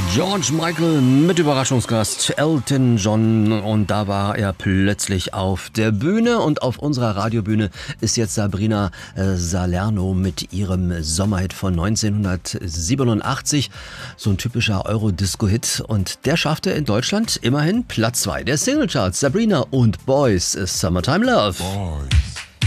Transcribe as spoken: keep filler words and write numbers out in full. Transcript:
George Michael mit Überraschungsgast Elton John, und da war er plötzlich auf der Bühne, und auf unserer Radiobühne ist jetzt Sabrina äh, Salerno mit ihrem Sommerhit von neunzehnhundertsiebenundachtzig, so ein typischer Eurodisco-Hit, und der schaffte in Deutschland immerhin Platz zwei der Singlecharts. Sabrina und Boys, Summertime Love. Boys.